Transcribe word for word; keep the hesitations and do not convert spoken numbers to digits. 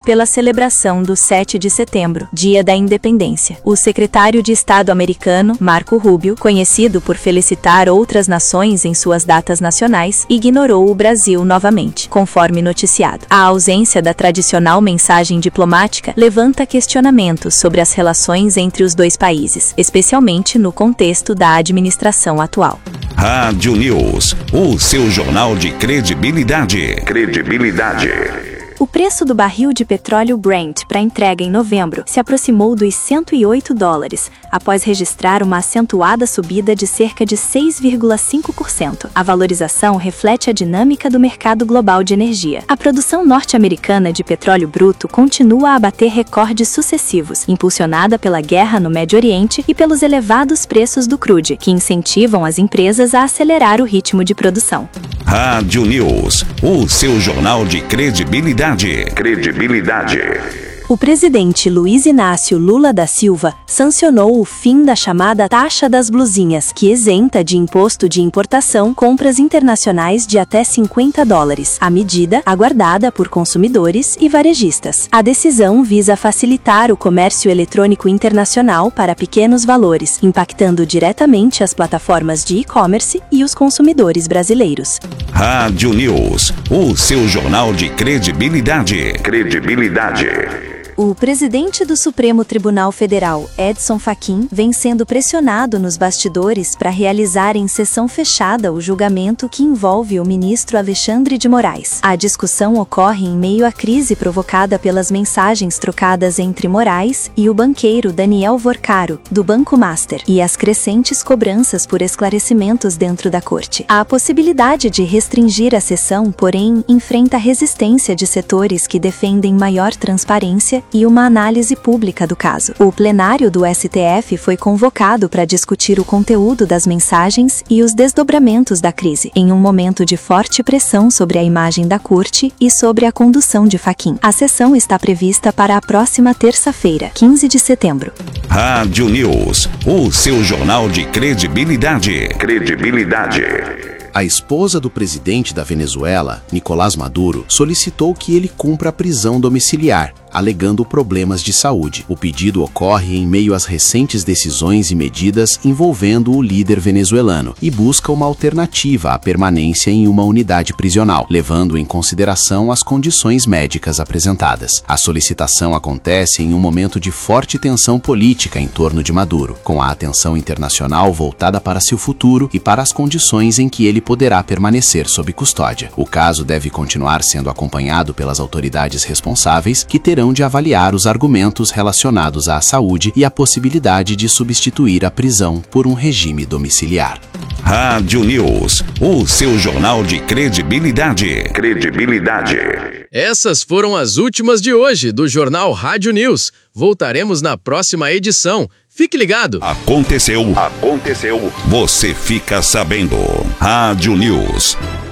pela celebração do sete de setembro, Dia da Independência. O secretário de Estado americano, Marco Rubio, conhecido por felicitar outras nações em suas datas nacionais, ignorou o Brasil novamente, conforme noticiado. A ausência da tradicional mensagem diplomática levanta questionamentos sobre as relações entre os dois países, especialmente no contexto da administração atual. Rádio News, o seu jornal de credibilidade. Credibilidade. O preço do barril de petróleo Brent para entrega em novembro se aproximou dos cento e oito dólares, após registrar uma acentuada subida de cerca de seis vírgula cinco por cento. A valorização reflete a dinâmica do mercado global de energia. A produção norte-americana de petróleo bruto continua a bater recordes sucessivos, impulsionada pela guerra no Médio Oriente e pelos elevados preços do crude, que incentivam as empresas a acelerar o ritmo de produção. Rádio News, o seu jornal de credibilidade. Credibilidade. O presidente Luiz Inácio Lula da Silva sancionou o fim da chamada taxa das blusinhas, que isenta de imposto de importação compras internacionais de até cinquenta dólares, a medida aguardada por consumidores e varejistas. A decisão visa facilitar o comércio eletrônico internacional para pequenos valores, impactando diretamente as plataformas de e-commerce e os consumidores brasileiros. Rádio News, o seu jornal de credibilidade. Credibilidade. O presidente do Supremo Tribunal Federal, Edson Fachin, vem sendo pressionado nos bastidores para realizar em sessão fechada o julgamento que envolve o ministro Alexandre de Moraes. A discussão ocorre em meio à crise provocada pelas mensagens trocadas entre Moraes e o banqueiro Daniel Vorcaro, do Banco Master, e as crescentes cobranças por esclarecimentos dentro da corte. A possibilidade de restringir a sessão, porém, enfrenta a resistência de setores que defendem maior transparência e uma análise pública do caso. O plenário do S T F foi convocado para discutir o conteúdo das mensagens e os desdobramentos da crise, em um momento de forte pressão sobre a imagem da corte e sobre a condução de Fachin. A sessão está prevista para a próxima terça-feira, quinze de setembro. Rádio News, o seu jornal de credibilidade. Credibilidade. A esposa do presidente da Venezuela, Nicolás Maduro, solicitou que ele cumpra a prisão domiciliar, alegando problemas de saúde. O pedido ocorre em meio às recentes decisões e medidas envolvendo o líder venezuelano e busca uma alternativa à permanência em uma unidade prisional, levando em consideração as condições médicas apresentadas. A solicitação acontece em um momento de forte tensão política em torno de Maduro, com a atenção internacional voltada para seu futuro e para as condições em que ele poderá permanecer sob custódia. O caso deve continuar sendo acompanhado pelas autoridades responsáveis, que terão de avaliar os argumentos relacionados à saúde e a possibilidade de substituir a prisão por um regime domiciliar. Rádio News, o seu jornal de credibilidade. Credibilidade. Essas foram as últimas de hoje do Jornal Rádio News. Voltaremos na próxima edição. Fique ligado. Aconteceu. Aconteceu. Você fica sabendo. Rádio News.